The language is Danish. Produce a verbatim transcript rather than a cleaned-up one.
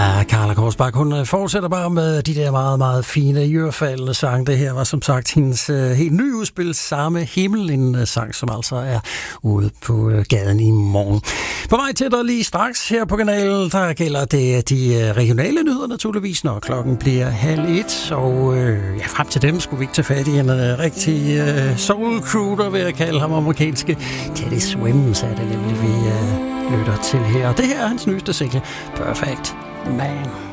Ja, Carla Korsbak, hun fortsætter bare med de der meget, meget fine, ørefaldende sang. Det her var som sagt hendes uh, helt nye udspil, Samme Himmel, en uh, sang, som altså er ude på uh, gaden i morgen. På vej til dig lige straks her på kanalen, der gælder det de uh, regionale nyheder naturligvis, når klokken bliver halv et. Og uh, ja, frem til dem skulle vi ikke tage fat i en uh, rigtig uh, soul recruiter, vil jeg kalde ham, amerikanske Teddy Swims, er det nemlig, vi uh, lytter til her. Og det her er hans nyeste single, Perfect Man.